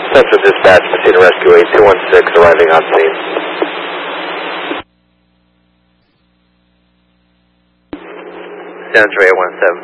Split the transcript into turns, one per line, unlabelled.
Central Dispatch, Messina Rescue 8216, arriving on scene. San Andrea 17.